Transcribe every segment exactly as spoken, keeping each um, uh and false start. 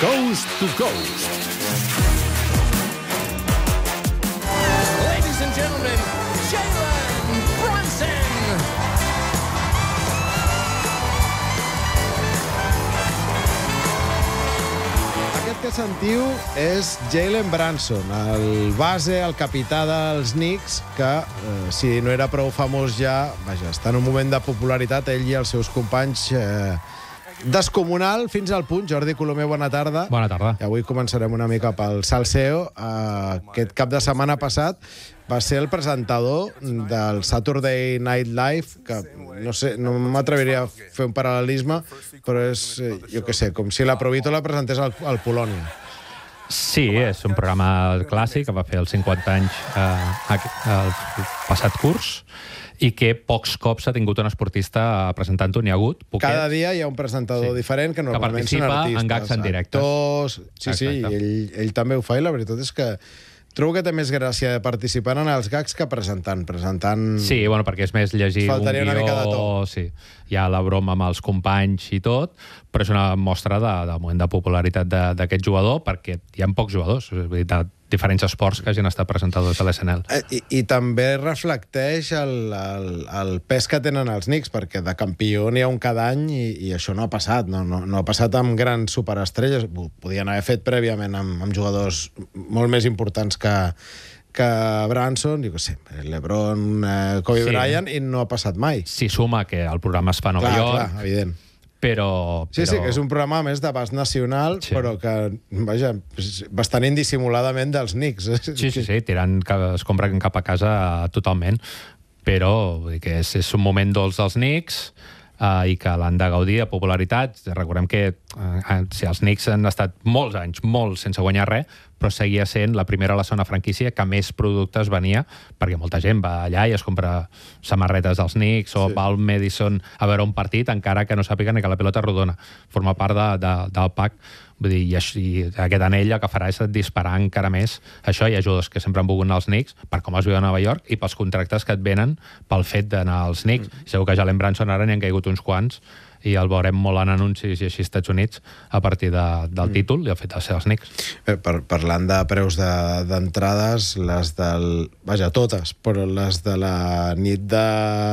Coast to Coast. Ladies and gentlemen, Jalen Brunson. Aquest que sentiu és Jalen Brunson, el base, el capità dels Knicks, que, eh, si no era prou famós ja, vaja, està en un moment de popularitat, ell i els seus companys, eh, descomunal fins al punt. Jordi Colomer, bona tarda. Bona tarda. I avui començarem una mica pel salseo. Uh, aquest cap de setmana passat va ser el presentador del Saturday Night Live, que no sé, no m'atreviria a fer un paral·lelisme, però és, jo què sé, com si la Provito la presentés al, al Polònia. Sí, és un programa clàssic que va fer els cinquanta anys eh, el passat curs i que pocs cops ha tingut un esportista presentant-ho, n'hi ha hagut. Poquets. Cada dia hi ha un presentador Sí. diferent que normalment Que són participa artistes. en gags en directe. Actors, sí, sí, Exacte. ell, ell també ho fa i la veritat és que trobo que té més gràcia de participar en els gags que presentant. Presentant... Sí, bueno, perquè és més llegir Faltaria un una guió... mica de to. Sí. Hi ha la broma amb els companys i tot, però és una mostra de, del moment de popularitat d'aquest jugador, perquè hi ha pocs jugadors, és a dir, de diferents esports que hagin estat presentadors a l'S N L. I, I també reflecteix el, el, el pes que tenen els Knicks, perquè de campió n'hi ha un cada any i, i això no ha passat. No, no, no ha passat amb grans superestrelles. Ho podien haver fet prèviament amb, amb jugadors molt més importants que, que Brunson, jo què sé, LeBron, eh, Kobe Sí. Bryant, i no ha passat mai. S'hi suma que el programa es fa a Nova Clar, York, clar, evident. però... Sí, però... sí, que és un programa a més d'abast nacional, Sí. però que, vaja, bastant indissimuladament dels Knicks. Sí, sí, sí, tirant, es compren cap a casa totalment, però vull dir que és, és un moment dolç dels Knicks eh, i que l'han de gaudir de popularitat. Recordem que eh, si els Knicks han estat molts anys, molts, sense guanyar res, però seguia sent la primera o la segona franquícia que més productes venia, perquè molta gent va allà i es compra samarretes dels Knicks o Sí. va al Madison a veure un partit, encara que no sàpiga ni que la pilota és rodona. Forma part de, de, del pack. Vull dir, i, així, aquest anell el que farà és disparar encara més això. Hi ha jugadors que sempre han volgut anar als Knicks per com es viu a Nova York i pels contractes que et venen pel fet d'anar als Knicks. Mm. Segur que Jalen Brunson ara n'hi han caigut uns quants i el veurem molt en anuncis i així als Estats Units a partir de, del títol i el fet de ser els Knicks. Bé, per, parlant de preus d'entrades, de, les del... Vaja, totes, però les de la nit de...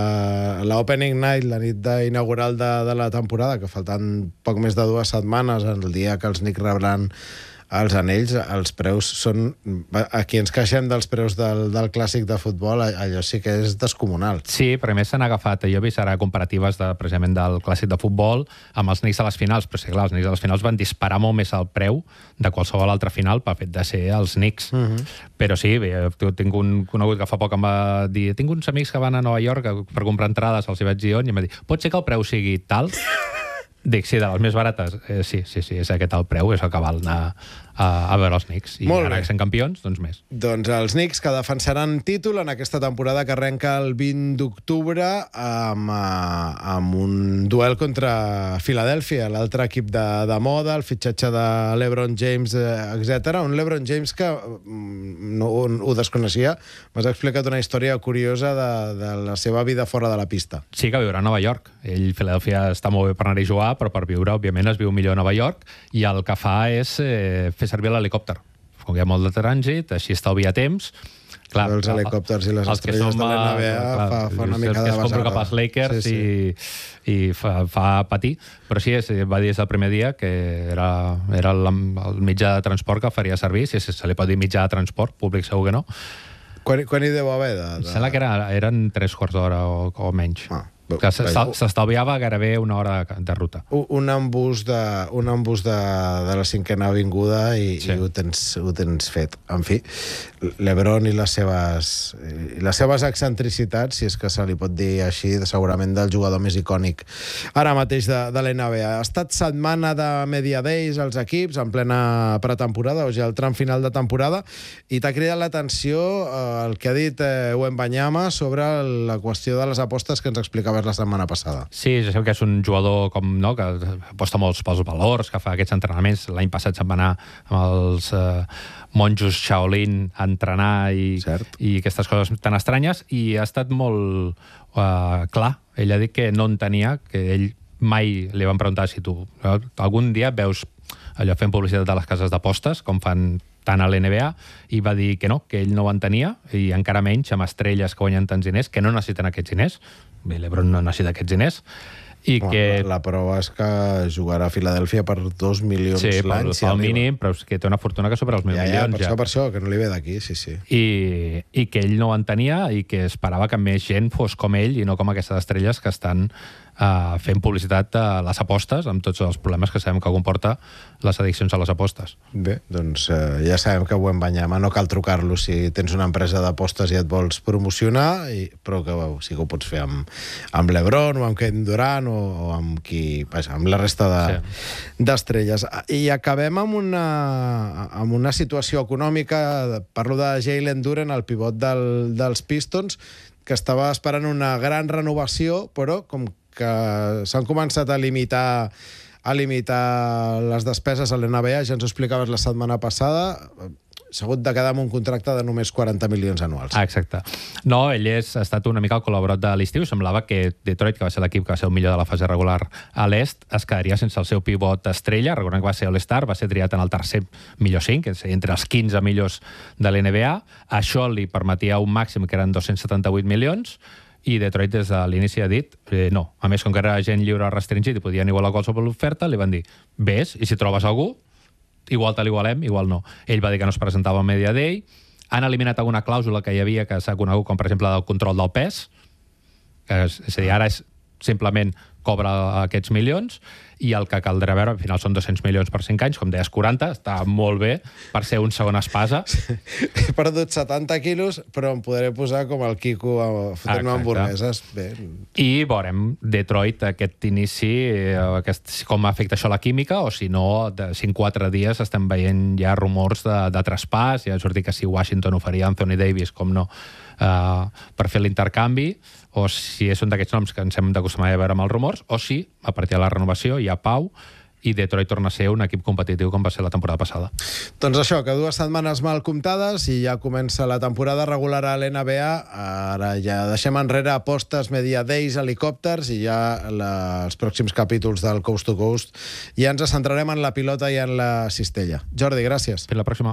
l'opening night, la nit de inaugural de, de la temporada, que faltant poc més de dues setmanes, el dia que els Knicks rebran els anells, els preus són... Aquí ens queixem dels preus del, del clàssic de futbol, allò sí que és descomunal. Sí, però a més s'han agafat, jo he vist ara comparatives de, precisament del clàssic de futbol amb els Knicks a les finals, però sí, clar, els Knicks a les finals van disparar molt més el preu de qualsevol altra final pel fet de ser els Knicks. Uh -huh. Però sí, bé, tinc un conegut que fa poc em va dir tinc uns amics que van a Nova York per comprar entrades, els hi vaig dir on, i em va dir, pot ser que el preu sigui tal? Dic, sí, de les més barates. Eh, sí, sí, sí, és aquest el preu, és el que val anar a, a veure els Knicks. I Molt ara bé. que són campions, doncs més. Doncs els Knicks, que defensaran títol en aquesta temporada que arrenca el vint d'octubre amb, eh, amb un duel contra Filadèlfia, l'altre equip de, de moda, el fitxatge de LeBron James, eh, etcètera. Un LeBron James que mm, no ho desconeixia. M'has explicat una història curiosa de, de la seva vida fora de la pista. Sí, que viurà a Nova York. Ell, Filadèlfia, està molt bé per anar-hi a jugar, però per viure, òbviament, es viu millor a Nova York, i el que fa és eh, fer servir l'helicòpter. Com hi ha molt de trànsit, així estalvia temps. Clar, Els helicòpters i les els que estrelles som, de l'N B A clar, fa, fa una mica els de que es compra basarda. cap als Lakers Sí, sí. i, i fa, fa patir. Però sí, és, va dir des del primer dia que era, era el, el mitjà de transport que faria servir, si se li pot dir mitjà de transport, públic segur que no. Quan, quan hi deu haver? De, de... Em sembla que era, eren tres quarts d'hora o, o menys. Ah. Que s'estalviava gairebé una hora de, de ruta. Un embús de, un embús de, de la cinquena avinguda i, sí. i ho, tens, ho tens fet. En fi, l'Ebron i les seves, i les seves excentricitats, si és que se li pot dir així, segurament del jugador més icònic ara mateix de, de l'N B A. Ha estat setmana de Media Days als equips, en plena pretemporada, o ja el tram final de temporada, i t'ha cridat l'atenció eh, el que ha dit eh, Wembanyama sobre la qüestió de les apostes que ens explicaves la setmana passada. Sí, ja sé que és un jugador com, no, que aposta molts pels valors, que fa aquests entrenaments. L'any passat se'n va anar amb els eh, monjos Shaolin a entrenar i, i aquestes coses tan estranyes, i ha estat molt eh, clar. Ell ha dit que no en tenia, que ell mai li van preguntar si tu algun dia veus allò fent publicitat de les cases d'apostes, com fan tant a l'N B A, i va dir que no, que ell no ho entenia, i encara menys amb estrelles que guanyen tants diners, que no necessiten aquests diners. Bé, l'Ebron no necessita aquests diners. I bueno, que... la, la prova és que jugarà a Filadèlfia per dos milions sí, l'any. Sí, pel mínim, però és que té una fortuna que supera els mil ja, milions. Ja, per ja. això, per això, que no li ve d'aquí, sí, sí. I, I que ell no ho entenia i que esperava que més gent fos com ell i no com aquestes estrelles que estan uh, fent publicitat a les apostes, amb tots els problemes que sabem que comporta les addiccions a les apostes. Bé, doncs eh, ja sabem que ho Wembanyama no cal trucar-lo si tens una empresa d'apostes i et vols promocionar, i, però que well, sí que ho pots fer amb, amb l'Ebron o amb Kevin Durant o, o amb qui, vaja, amb la resta d'estrelles. De, sí. I acabem amb una, amb una situació econòmica. Parlo de Jalen Duren, el pivot del, dels Pistons, que estava esperant una gran renovació, però com que s'han començat a limitar a limitar les despeses a l'N B A, ja ens ho explicaves la setmana passada, s'ha hagut de quedar amb un contracte de només quaranta milions anuals. Ah, exacte. No, ell és, ha estat una mica el col·laborat de l'estiu. Semblava que Detroit, que va ser l'equip que va ser el millor de la fase regular a l'est, es quedaria sense el seu pivot estrella. Recordem que va ser All-Star, va ser triat en el tercer millor cinc, és a dir, entre els quinze millors de l'N B A. Això li permetia un màxim que eren dos-cents setanta-vuit milions, i Detroit des de l'inici ha dit eh, no. A més, com que era gent lliure restringit i podien igualar qualsevol oferta, li van dir ves, i si trobes algú, igual te l'igualem, igual no. Ell va dir que no es presentava al Media Day. Han eliminat alguna clàusula que hi havia que s'ha conegut, com per exemple el control del pes, que és, és a dir, ara és simplement cobra aquests milions, i el que caldrà veure, al final són dos-cents milions per cinc anys, com deies, quaranta, està molt bé per ser un segon espasa. He perdut setanta quilos, però em podré posar com el Quico fotent-me hamburgueses. Bé. I veurem Detroit, aquest inici, aquest, com afecta això a la química, o si no, de cinc a quatre dies estem veient ja rumors de, de traspàs, ja ha sortit que si Washington ho faria Anthony Davis, com no, uh, per fer l'intercanvi, o si és un d'aquests noms que ens hem d'acostumar a veure amb els rumors, o si, a partir de la renovació, hi ha pau, i Detroit torna a ser un equip competitiu com va ser la temporada passada. Doncs això, que dues setmanes mal comptades i ja comença la temporada regular a l'N B A. Ara ja deixem enrere apostes, media days, helicòpters, i ja la, els pròxims capítols del Coast to Coast ja ens centrarem en la pilota i en la cistella. Jordi, gràcies. Fins la pròxima.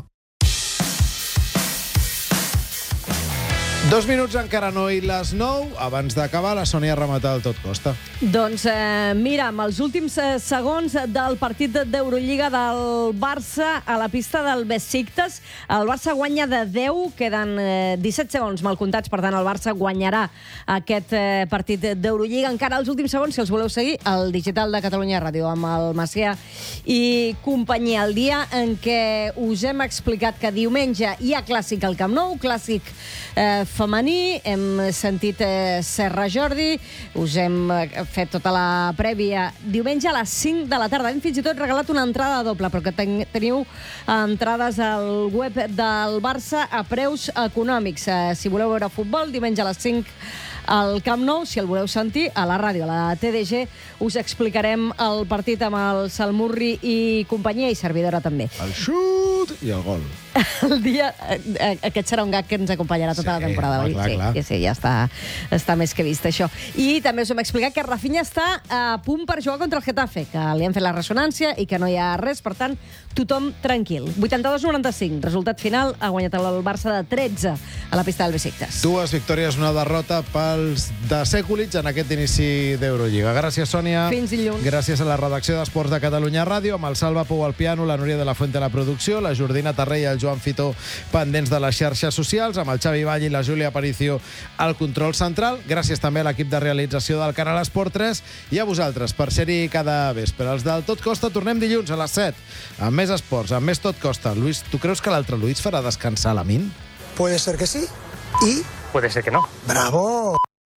Dos minuts encara no i les nou. Abans d'acabar, la Sònia remata el tot costa. Doncs eh, mira, amb els últims eh, segons del partit d'Eurolliga del Barça a la pista del Besiktas, el Barça guanya de deu, queden eh, disset segons mal comptats, per tant el Barça guanyarà aquest eh, partit d'Eurolliga. Encara els últims segons, si els voleu seguir, al digital de Catalunya Ràdio, amb el Macià i companyia. El dia en què us hem explicat que diumenge hi ha clàssic al Camp Nou, clàssic eh, femení, hem sentit eh, Serra Jordi, us hem eh, fet tota la prèvia diumenge a les cinc de la tarda. Hem fins i tot regalat una entrada doble, però que ten teniu entrades al web del Barça a preus econòmics. Eh, si voleu veure futbol, diumenge a les cinc al Camp Nou, si el voleu sentir, a la ràdio, a la T D G, us explicarem el partit amb el Salmurri i companyia, i servidora també. El xut i el gol. El dia... Eh, aquest serà un gag que ens acompanyarà tota sí, la temporada, oi? Clar, sí, clar. sí, sí, ja està, està més que vist, això. I també us hem explicat que Rafinha està a punt per jugar contra el Getafe, que li han fet la ressonància i que no hi ha res, per tant, tothom tranquil. vuitanta-dos noranta-cinc, resultat final, ha guanyat el Barça de tretze a la pista del Besiktas. Dues victòries, una derrota pels de Sekulic en aquest inici d'Eurolliga. Gràcies, Sònia. Fins dilluns. Gràcies a la redacció d'Esports de Catalunya Ràdio, amb el Salva Pou al piano, la Núria de la Fuente a la producció, la Jordina Tarré i el Joan Fitó pendents de les xarxes socials, amb el Xavi Vall i la Júlia Aparicio al control central. Gràcies també a l'equip de realització del canal Esport tres i a vosaltres per ser-hi cada vespre. Els del Tot Costa tornem dilluns a les set amb més esports, amb més Tot Costa. Luis, tu creus que l'altre Luis farà descansar la Min? Puede ser que sí y... Puede ser que no. ¡Bravo!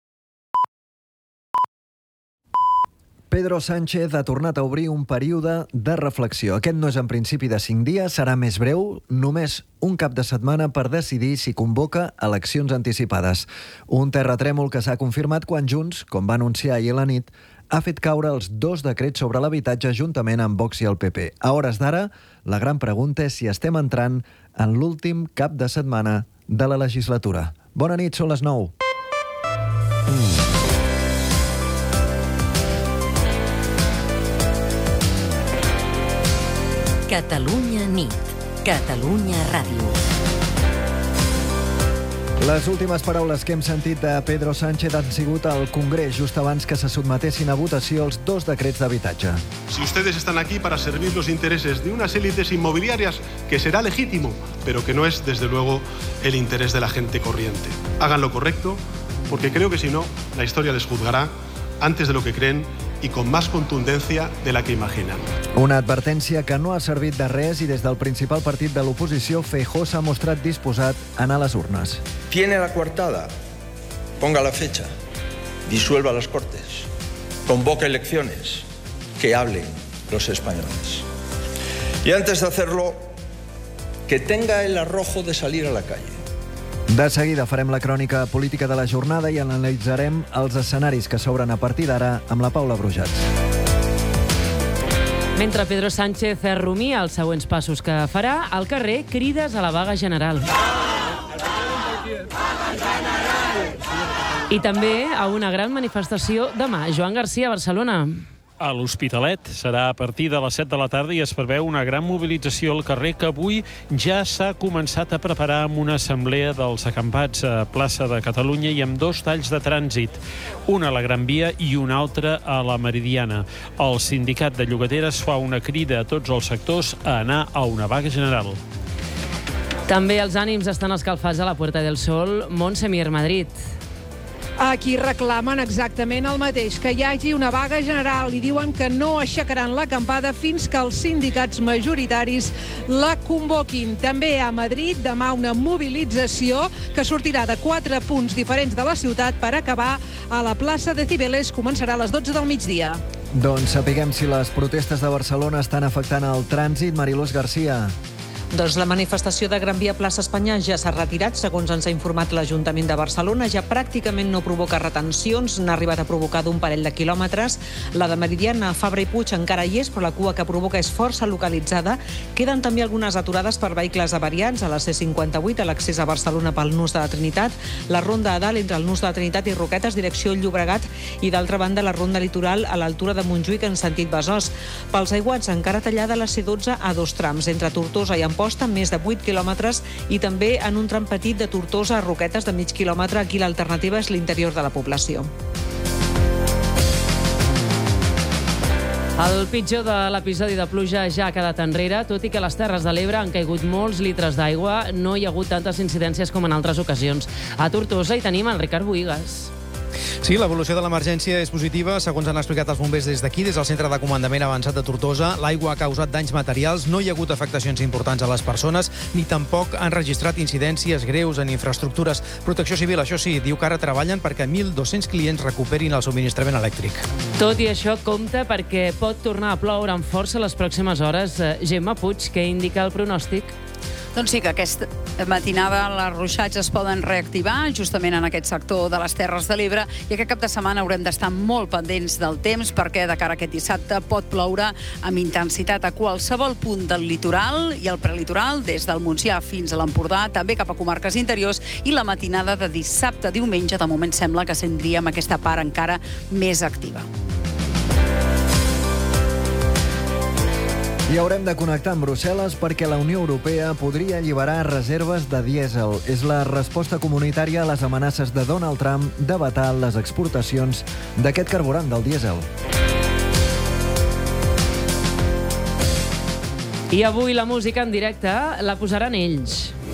Pedro Sánchez ha tornat a obrir un període de reflexió. Aquest no és en principi de cinc dies, serà més breu, només un cap de setmana per decidir si convoca eleccions anticipades. Un terratrèmol que s'ha confirmat quan Junts, com va anunciar ahir a la nit, ha fet caure els dos decrets sobre l'habitatge juntament amb Vox i el P P. A hores d'ara, la gran pregunta és si estem entrant en l'últim cap de setmana de la legislatura. Bona nit, són les nou. Mm. Catalunya nit. Catalunya Ràdio. Les últimes paraules que hem sentit de Pedro Sánchez han sigut al Congrés just abans que se sotmetessin a votació els dos decrets d'habitatge. Si ustedes están aquí para servir los intereses de unas élites inmobiliarias, que será legítimo, pero que no es, desde luego, el interés de la gente corriente. Hagan lo correcto, porque creo que si no, la historia les juzgará antes de lo que creen i con más contundencia de la que imaginan. Una advertència que no ha servit de res i des del principal partit de l'oposició, Feijóo s'ha mostrat disposat a anar a les urnes. Tiene la coartada, ponga la fecha, disuelva las Cortes, convoque elecciones, que hablen los españoles. Y antes de hacerlo, que tenga el arrojo de salir a la calle. De seguida farem la crònica política de la jornada i analitzarem els escenaris que s'obren a partir d'ara amb la Paula Brujats. Mentre Pedro Sánchez rumia els següents passos que farà, al carrer crides a la vaga general. I també a una gran manifestació demà. Joan Garcia, Barcelona. A l'Hospitalet serà a partir de les set de la tarda i es preveu una gran mobilització al carrer que avui ja s'ha començat a preparar amb una assemblea dels acampats a plaça de Catalunya i amb dos talls de trànsit, una a la Gran Via i una altra a la Meridiana. El sindicat de llogateres fa una crida a tots els sectors a anar a una vaga general. També els ànims estan escalfats a la Puerta del Sol, Montse Mier, Madrid. Aquí reclamen exactament el mateix, que hi hagi una vaga general i diuen que no aixecaran l'acampada fins que els sindicats majoritaris la convoquin. També a Madrid demà una mobilització que sortirà de quatre punts diferents de la ciutat per acabar a la plaça de Cibeles. Començarà a les dotze del migdia. Doncs sapiguem si les protestes de Barcelona estan afectant el trànsit. Marilós Garcia. Doncs la manifestació de Gran Via Plaça Espanya ja s'ha retirat, segons ens ha informat l'Ajuntament de Barcelona. Ja pràcticament no provoca retencions, n'ha arribat a provocar d'un parell de quilòmetres. La de Meridiana, Fabra i Puig encara hi és, però la cua que provoca és força localitzada. Queden també algunes aturades per vehicles avariats a la C cinquanta-vuit, a l'accés a Barcelona pel nus de la Trinitat, la ronda a dalt entre el nus de la Trinitat i Roquetes, direcció Llobregat, i d'altra banda la ronda litoral a l'altura de Montjuïc en sentit Besòs. Pels aiguats, encara tallada la C dotze a dos trams, entre Tortosa i Amposta, més de vuit quilòmetres, i també en un tram petit de Tortosa a Roquetes de mig quilòmetre. Aquí l'alternativa és l'interior de la població. El pitjor de l'episodi de pluja ja ha quedat enrere, tot i que a les Terres de l'Ebre han caigut molts litres d'aigua. No hi ha hagut tantes incidències com en altres ocasions. A Tortosa hi tenim el Ricard Bohigas. Sí, l'evolució de l'emergència és positiva, segons han explicat els bombers des d'aquí, des del Centre de Comandament Avançat de Tortosa. L'aigua ha causat danys materials, no hi ha hagut afectacions importants a les persones, ni tampoc han registrat incidències greus en infraestructures. Protecció Civil, això sí, diu que ara treballen perquè mil dos-cents clients recuperin el subministrament elèctric. Tot i això, compte perquè pot tornar a ploure amb força les pròximes hores. Gemma Puig, què indica el pronòstic? Doncs sí, que aquesta matinada les ruixats es poden reactivar justament en aquest sector de les Terres de l'Ebre i aquest cap de setmana haurem d'estar molt pendents del temps perquè de cara a aquest dissabte pot ploure amb intensitat a qualsevol punt del litoral i el prelitoral, des del Montsià fins a l'Empordà, també cap a comarques interiors, i la matinada de dissabte a diumenge de moment sembla que tindríem aquesta part encara més activa. I haurem de connectar amb Brussel·les perquè la Unió Europea podria alliberar reserves de dièsel. És la resposta comunitària a les amenaces de Donald Trump de vetar les exportacions d'aquest carburant, del dièsel. I avui la música en directe la posaran ells.